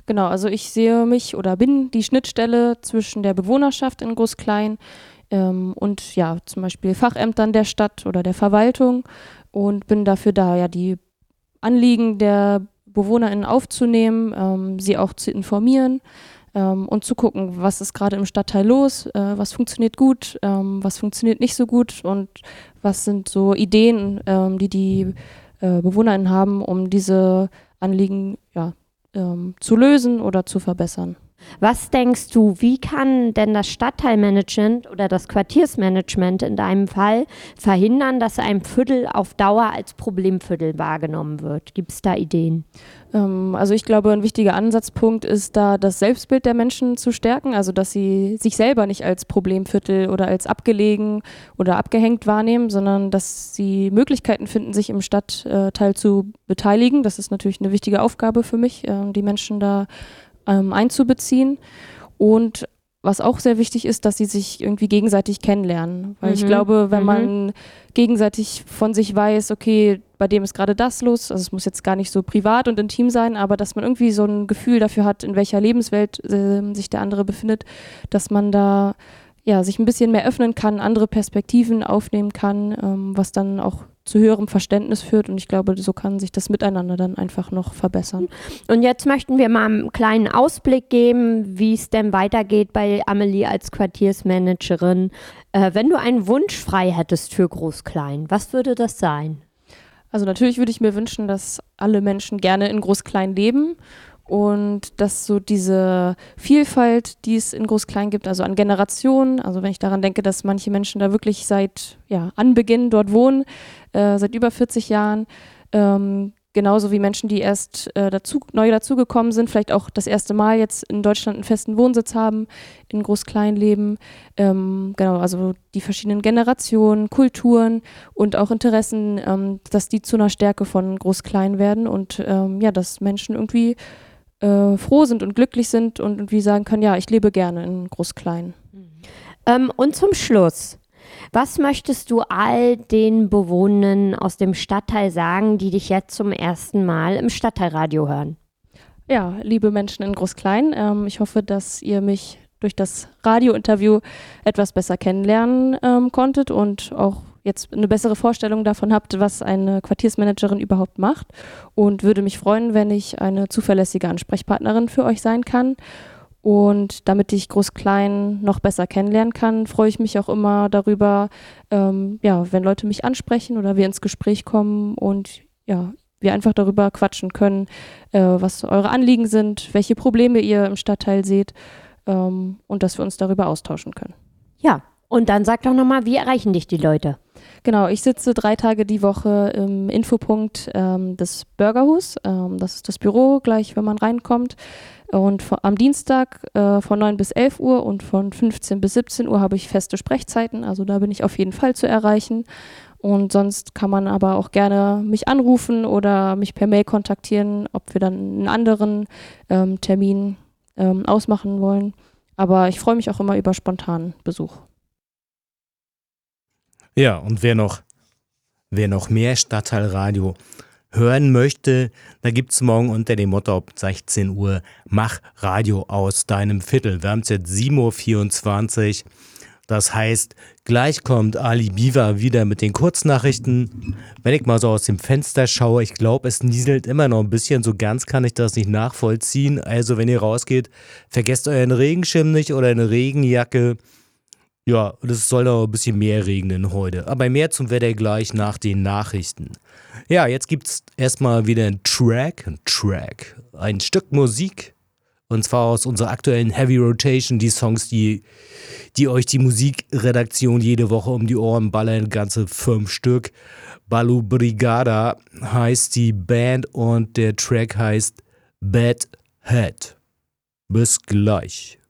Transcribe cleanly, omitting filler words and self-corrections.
Genau, also ich sehe mich oder bin die Schnittstelle zwischen der Bewohnerschaft in Groß-Klein und ja, zum Beispiel Fachämtern der Stadt oder der Verwaltung und bin dafür da, ja, die Anliegen der BewohnerInnen aufzunehmen, sie auch zu informieren und zu gucken, was ist gerade im Stadtteil los, was funktioniert gut, was funktioniert nicht so gut und was sind so Ideen, die BewohnerInnen haben, um diese Anliegen zu lösen oder zu verbessern. Was denkst du, wie kann denn das Stadtteilmanagement oder das Quartiersmanagement in deinem Fall verhindern, dass ein Viertel auf Dauer als Problemviertel wahrgenommen wird? Gibt es da Ideen? Also ich glaube, ein wichtiger Ansatzpunkt ist da, das Selbstbild der Menschen zu stärken, also dass sie sich selber nicht als Problemviertel oder als abgelegen oder abgehängt wahrnehmen, sondern dass sie Möglichkeiten finden, sich im Stadtteil zu beteiligen. Das ist natürlich eine wichtige Aufgabe für mich, die Menschen da einzubeziehen. Und was auch sehr wichtig ist, dass sie sich irgendwie gegenseitig kennenlernen. Weil ich glaube, wenn man gegenseitig von sich weiß, okay, bei dem ist gerade das los, also es muss jetzt gar nicht so privat und intim sein, aber dass man irgendwie so ein Gefühl dafür hat, in welcher Lebenswelt sich der andere befindet, dass man da ja, sich ein bisschen mehr öffnen kann, andere Perspektiven aufnehmen kann, was dann auch zu höherem Verständnis führt. Und ich glaube, so kann sich das Miteinander dann einfach noch verbessern. Und jetzt möchten wir mal einen kleinen Ausblick geben, wie es denn weitergeht bei Amelie als Quartiersmanagerin. Wenn du einen Wunsch frei hättest für Groß-Klein, was würde das sein? Also natürlich würde ich mir wünschen, dass alle Menschen gerne in Groß-Klein leben und dass so diese Vielfalt, die es in Groß-Klein gibt, also an Generationen, also wenn ich daran denke, dass manche Menschen da wirklich seit Anbeginn dort wohnen, seit über 40 Jahren, genauso wie Menschen, die erst neu dazugekommen sind, vielleicht auch das erste Mal jetzt in Deutschland einen festen Wohnsitz haben, in Groß-Klein leben. Genau, also die verschiedenen Generationen, Kulturen und auch Interessen, dass die zu einer Stärke von Groß-Klein werden und dass Menschen irgendwie froh sind und glücklich sind und irgendwie sagen können, ja, ich lebe gerne in Groß-Klein. Und zum Schluss, was möchtest du all den Bewohnern aus dem Stadtteil sagen, die dich jetzt zum ersten Mal im Stadtteilradio hören? Ja, liebe Menschen in Groß-Klein, ich hoffe, dass ihr mich durch das Radiointerview etwas besser kennenlernen konntet und auch jetzt eine bessere Vorstellung davon habt, was eine Quartiersmanagerin überhaupt macht und würde mich freuen, wenn ich eine zuverlässige Ansprechpartnerin für euch sein kann. Und damit ich Groß-Klein noch besser kennenlernen kann, freue ich mich auch immer darüber, wenn Leute mich ansprechen oder wir ins Gespräch kommen und ja, wir einfach darüber quatschen können, was eure Anliegen sind, welche Probleme ihr im Stadtteil seht und dass wir uns darüber austauschen können. Ja, und dann sag doch nochmal, wie erreichen dich die Leute? Genau, ich sitze 3 Tage die Woche im Infopunkt des Bürgerhus. Das ist das Büro, gleich wenn man reinkommt. Und am Dienstag von 9 bis 11 Uhr und von 15 bis 17 Uhr habe ich feste Sprechzeiten. Also da bin ich auf jeden Fall zu erreichen. Und sonst kann man aber auch gerne mich anrufen oder mich per Mail kontaktieren, ob wir dann einen anderen Termin ausmachen wollen. Aber ich freue mich auch immer über spontanen Besuch. Ja, und wer noch mehr Stadtteilradio hören möchte, da gibt es morgen unter dem Motto ab 16 Uhr Mach Radio aus deinem Viertel. Wir haben es jetzt 7.24 Uhr. Das heißt, gleich kommt Ali Biwa wieder mit den Kurznachrichten. Wenn ich mal so aus dem Fenster schaue, ich glaube, es nieselt immer noch ein bisschen. So ganz kann ich das nicht nachvollziehen. Also wenn ihr rausgeht, vergesst euren Regenschirm nicht oder eine Regenjacke. Ja, und es soll noch ein bisschen mehr regnen heute. Aber mehr zum Wetter gleich nach den Nachrichten. Ja, jetzt gibt's erstmal wieder ein Stück Musik. Und zwar aus unserer aktuellen Heavy Rotation, die Songs, die euch die Musikredaktion jede Woche um die Ohren ballern, ganze 5 Stück. Balu Brigada heißt die Band und der Track heißt Bad Head. Bis gleich.